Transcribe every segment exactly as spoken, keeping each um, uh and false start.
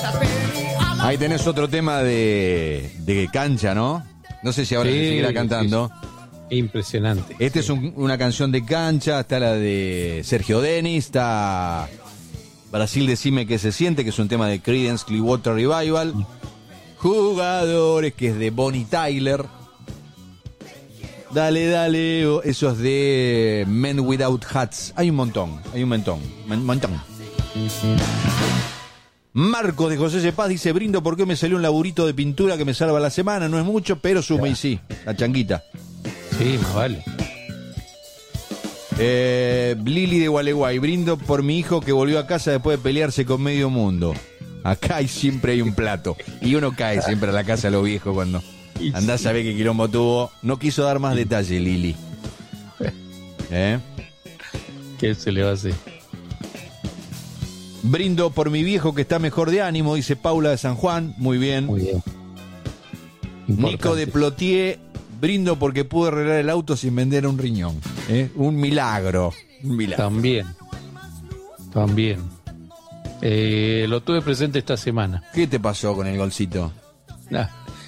Ahí tenés otro tema de, de cancha, ¿no? No sé si ahora Sí, se seguirá cantando. sí. Impresionante. Este sí. es un, una canción de cancha, está la de Sergio Denis, está Brasil Decime que se siente, que es un tema de Creedence Clearwater Revival. Jugadores, que es de Bonnie Tyler. Dale, dale, eso es de Men Without Hats. Hay un montón, hay un montón, un montón. Marcos de José Cepaz dice: brindo porque me salió un laburito de pintura que me salva la semana. No es mucho, pero suma y sí, la changuita. Sí, más vale. Eh, Lili de Gualeguay: brindo por mi hijo que volvió a casa después de pelearse con medio mundo. Acá hay, siempre hay un plato. Y uno cae siempre a la casa de los viejos cuando andás a ver qué quilombo tuvo. No quiso dar más detalle, Lili. ¿Eh? ¿Qué se le va a hacer? Brindo por mi viejo que está mejor de ánimo, dice Paula de San Juan. Muy bien. Muy bien. Nico de Plotier: brindo porque pude arreglar el auto sin vender un riñón. ¿Eh? Un milagro. Un milagro. También. También. Eh, lo tuve presente esta semana. ¿Qué te pasó con el golcito? Ah,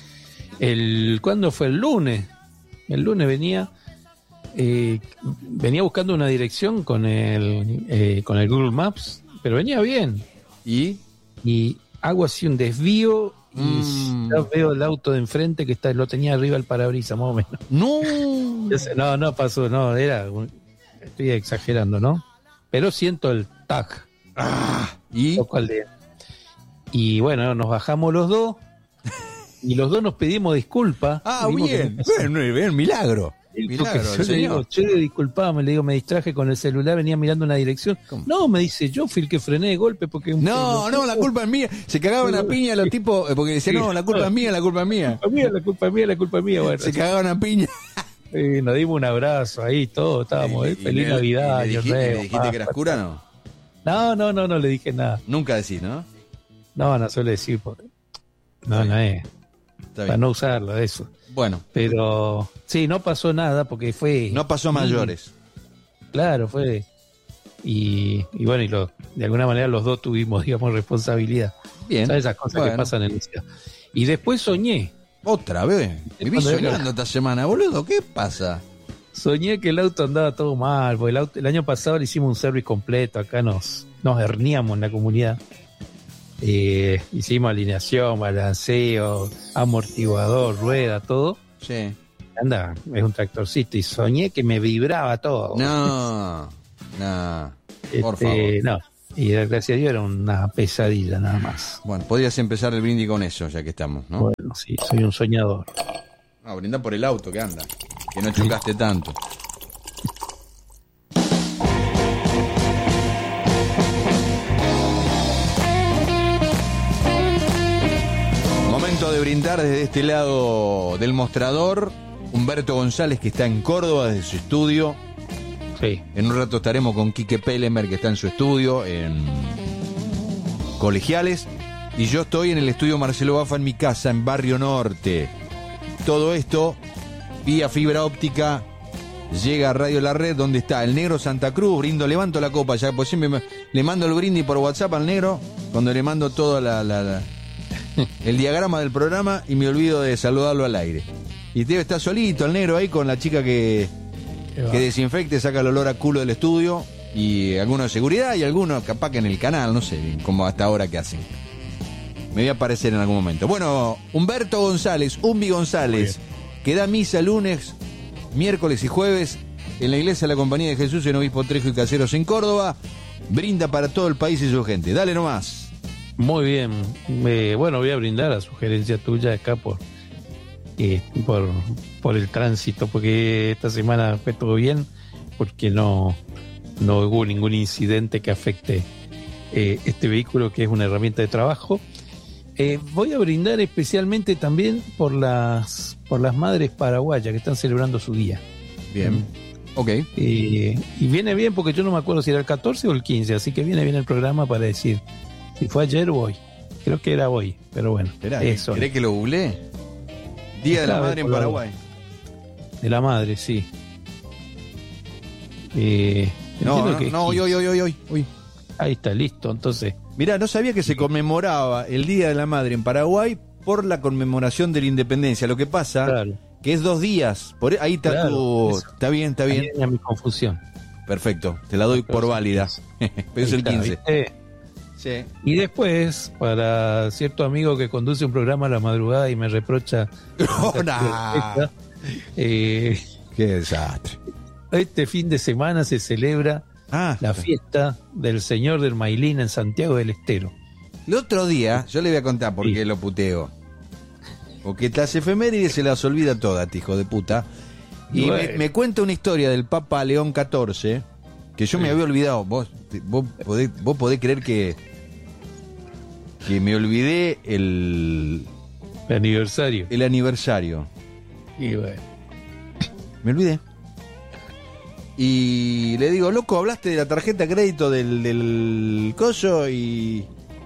el, ¿Cuándo fue? El lunes. El lunes venía eh, venía buscando una dirección con el, eh, con el Google Maps, pero venía bien. ¿Y? Y hago así un desvío y Mm. ya veo el auto de enfrente que está, lo tenía arriba el parabrisas, más o menos. No. Ese- No, no pasó, no, era un- estoy exagerando, ¿no? Pero siento el tag. Ah, ¿y? Lo cual de- Y bueno, nos bajamos los dos y los dos nos pedimos disculpas. Ah, Dijimos que bien. no pasó. Bien, bien, milagro. Porque Milagro, yo el le señor. digo, che, disculpame, le digo, me distraje con el celular, venía mirando una dirección. ¿Cómo? No, me dice, yo fui el que frené de golpe porque... un- No, no, la culpa es mía. Se cagaban a piña los tipos, eh, porque decían, no, la culpa es mía, la culpa es mía. La culpa mía, la culpa mía, la culpa mía. Bueno, Se cagaban a piña. eh, nos dimos un abrazo ahí, todos estábamos, Y- eh, y feliz le- Navidad, y le año dijiste, nuevo, le dijiste que eras Pascua. cura, ¿no? No, no, no, no le dije nada. Nunca decís, ¿no? No, no suele decir, porque... no, no es, Está para bien. no usarlo, eso. Bueno, Pero sí, no pasó nada porque fue... no pasó a mayores. Claro, fue... Y, y bueno, y lo, de alguna manera los dos tuvimos, digamos, responsabilidad. Bien. ¿Sabes esas cosas Bueno. que pasan en la ciudad? Y después soñé, Otra vez. Viví Cuando era- soñando esta semana, boludo. ¿Qué pasa? soñé que el auto andaba todo mal, porque el, auto, el año pasado le hicimos un service completo, acá nos, nos herniamos en la comunidad. Eh, hicimos alineación, balanceo, amortiguador, rueda, todo. Sí. Anda, es un tractorcito y soñé que me vibraba todo. No. No. Por Este, favor. No, y gracias a Dios era una pesadilla nada más. Bueno, podrías empezar el brindis con eso, ya que estamos, ¿no? Bueno, sí, soy un soñador. No, brinda por el auto que anda. Que no chocaste tanto. Momento de brindar desde este lado del mostrador. Humberto González, que está en Córdoba desde su estudio. Sí, En un rato estaremos con Quique Pelemer, que está en su estudio, en Colegiales. Y yo estoy en el estudio Marcelo Bafa en mi casa, en Barrio Norte. Todo esto, vía fibra óptica, llega a Radio La Red, donde está el negro Santa Cruz. Brindo, levanto la copa ya, pues siempre me- le mando el brindis por WhatsApp al negro, cuando le mando todo la, la- la- el diagrama del programa y me olvido de saludarlo al aire. Y debe estar solito el negro ahí con la chica que... qué va. que desinfecte, saca el olor a culo del estudio, y algunos de seguridad y algunos capaz que en el canal, no sé, como hasta ahora que hacen. Me voy a aparecer en algún momento. Bueno, Humberto González, Umbi González, que da misa lunes, miércoles y jueves en la iglesia de la Compañía de Jesús en Obispo Trejo y Caseros en Córdoba, brinda para todo el país y su gente. Dale nomás. Muy bien. Eh, bueno, voy a brindar a sugerencia tuya acá por, eh, por, por el tránsito, porque esta semana fue todo bien, porque no, no hubo ningún incidente que afecte eh, este vehículo, que es una herramienta de trabajo. Eh, voy a brindar especialmente también por las, por las madres paraguayas que están celebrando su día. Bien. Ok. Eh, y viene bien porque yo no me acuerdo si era el catorce o el quince, así que viene bien el programa para decir si fue ayer o hoy. Creo que era hoy, pero bueno, Esperá, eso. ¿querés que lo googleé? Día de la Claro, Madre en por la- Paraguay. De la madre, sí. Eh, No, entiendo no, que- no, hoy, hoy, hoy, hoy, hoy. Ahí está, listo. Entonces, Mirá, no sabía que se conmemoraba el Día de la Madre en Paraguay por la conmemoración de la independencia. Lo que pasa Claro. que es dos días. Por ahí está Claro, tu... eso. Está bien, está bien. Ahí venía mi confusión. Perfecto, te la doy por Entonces, válida. Pero es el Ahí está, quince. ¿viste? Sí. Y después, para cierto amigo que conduce un programa a la madrugada y me reprocha Oh, nah. eh, Qué desastre. este fin de semana se celebra Ah, la fiesta del Señor del Mailín en Santiago del Estero. el otro día, yo le voy a contar por qué Sí. lo puteo. Porque las efemérides se las olvida todas, hijo de puta. Y Bueno. me, me cuenta una historia del Papa León catorce, que yo me Sí. había olvidado. Vos, te- vos, podés, vos podés creer que, que me olvidé el, El aniversario. el aniversario. Y bueno, Me olvidé. Y le digo, loco, hablaste de la tarjeta de crédito del, del coso y...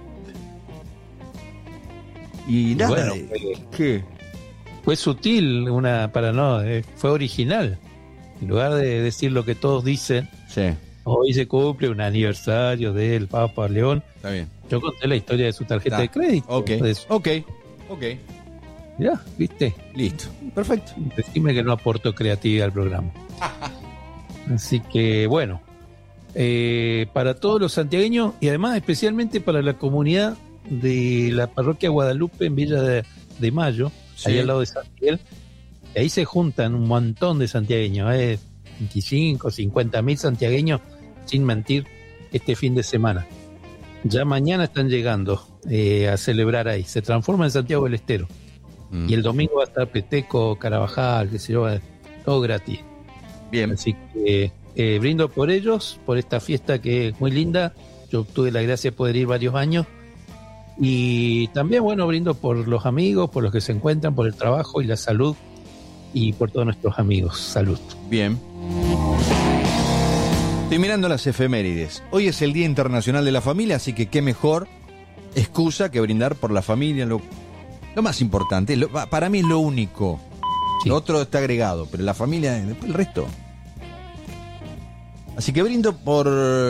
Y nada. bueno, de- fue, ¿Qué? fue sutil, una para no, eh, fue original. En lugar de decir lo que todos dicen, Sí, hoy se cumple un aniversario del Papa León. está bien. Yo conté la historia de su tarjeta Está. de crédito. Ok, De su- ok, ok. Mirá, ¿viste? Listo. Perfecto. Decime que no aporto creatividad al programa. Así que, bueno, eh, para todos los santiagueños y además especialmente para la comunidad de la parroquia Guadalupe en Villa de, de Mayo, Sí. ahí al lado de San Miguel, ahí se juntan un montón de santiagueños, eh, veinticinco, cincuenta mil santiagueños, sin mentir, este fin de semana. Ya mañana están llegando eh, a celebrar ahí. Se transforma en Santiago del Estero. Mm. Y el domingo va a estar Peteco, Carabajal, qué sé yo, eh, todo gratis. Bien. Así que eh, brindo por ellos, por esta fiesta que es muy linda. Yo tuve la gracia de poder ir varios años. Y también, bueno, brindo por los amigos, por los que se encuentran, por el trabajo y la salud. Y por todos nuestros amigos. Salud. Bien. Estoy mirando las efemérides. Hoy es el Día Internacional de la Familia, así que qué mejor excusa que brindar por la familia. Lo, lo más importante, lo- para mí es lo único. Sí. Lo otro está agregado, pero la familia, después el resto. Así que brindo por...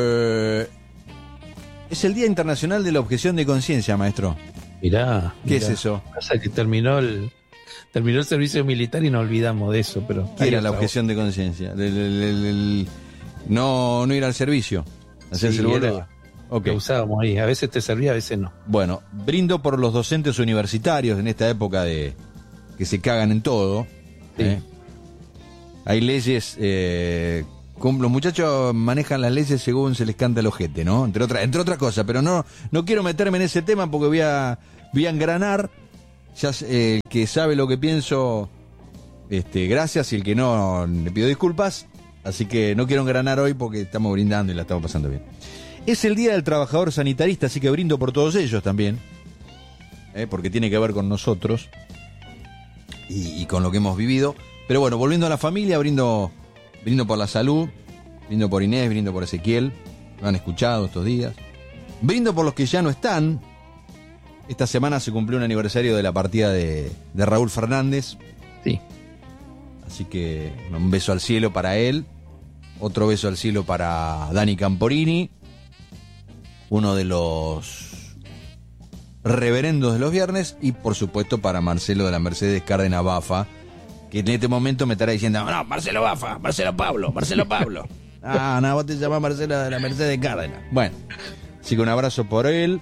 Es el Día Internacional de la Objeción de Conciencia, maestro. Mirá. ¿Qué mirá. es eso? Pasa que terminó el, terminó el servicio militar y nos olvidamos de eso. Pero ¿Qué hay era la otra objeción de conciencia? El- el- el- el- No, no ir al servicio. Hacerse Sí, el boludo. era- Ok. que usábamos ahí. A veces te servía, a veces no. Bueno, brindo por los docentes universitarios en esta época de que se cagan en todo. Sí. ¿eh? Hay leyes, eh, como los muchachos manejan las leyes según se les canta el ojete, ¿no? Entre otras, entre otras cosas, pero no, no quiero meterme en ese tema porque voy a, voy a engranar. Ya sé, eh, el que sabe lo que pienso, este, gracias, y el que no, le pido disculpas. Así que no quiero engranar hoy porque estamos brindando y la estamos pasando bien. Es el Día del Trabajador Sanitarista, así que brindo por todos ellos también, ¿eh? Porque tiene que ver con nosotros y, y con lo que hemos vivido. Pero bueno, volviendo a la familia, brindo, brindo por la salud, brindo por Inés, brindo por Ezequiel, lo han escuchado estos días. Brindo por los que ya no están. Esta semana se cumplió un aniversario de la partida de, de Raúl Fernández. Sí. Así que un beso al cielo para él, otro beso al cielo para Dani Camporini, uno de los reverendos de los viernes, y por supuesto para Marcelo de la Mercedes Cárdenas Bafa, que en este momento me estará diciendo, no, Marcelo Bafa, Marcelo Pablo, Marcelo Pablo. Ah, no, vos te llamás Marcelo de la Mercedes Cárdenas. Bueno, así que un abrazo por él.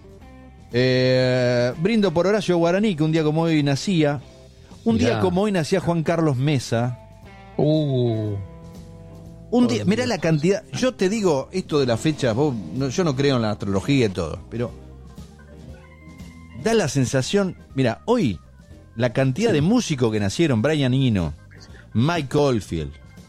Eh, brindo por Horacio Guaraní, que un día como hoy nacía. Un Mirá. día como hoy nacía Juan Carlos Mesa. Uh, Un Oh, día, mirá Dios. la cantidad. Yo te digo esto de las fechas, vos, no, yo no creo en la astrología y todo, pero da la sensación. Mira, hoy la cantidad Sí. de músicos que nacieron, Brian Eno, Mike Oldfield,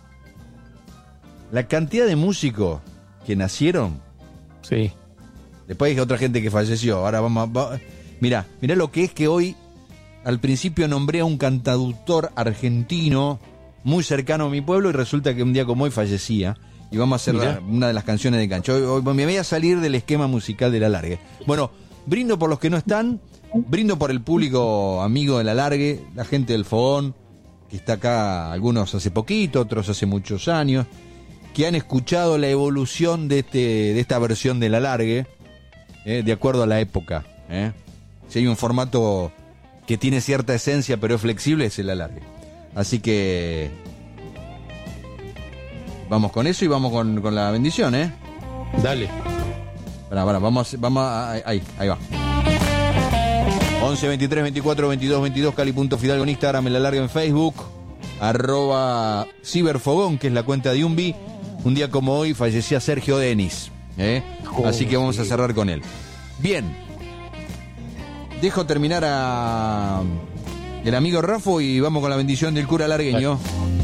la cantidad de músicos que nacieron. sí. Después hay otra gente que falleció. Ahora vamos a. Va, mirá, mirá lo que es que hoy, al principio nombré a un cantautor argentino muy cercano a mi pueblo y resulta que un día como hoy fallecía. Y vamos a hacer Mirá. la- una de las canciones de Cancho. Hoy, hoy me voy a salir del esquema musical de La Largue. Bueno, brindo por los que no están, brindo por el público amigo de La Largue, la gente del Fogón, que está acá, algunos hace poquito, otros hace muchos años, que han escuchado la evolución de, este, de esta versión de La Largue. eh, de acuerdo a la época. Eh. Si hay un formato que tiene cierta esencia pero es flexible, es el alargue. Así que vamos con eso y vamos con, con la bendición, ¿eh? Dale. Pará, pará, vamos, vamos a, ahí, ahí va. once, veintitrés, veinticuatro, veintidós, veintidós, Cali.Fidalgo en Instagram, el alargue en Facebook, arroba Ciberfogón, que es la cuenta de Umbi. Un día como hoy fallecía Sergio Denis, ¿eh? Oh, así que vamos sí. a cerrar con él. Bien. Dejo terminar a el amigo Rafo y vamos con la bendición del cura largueño. Dale.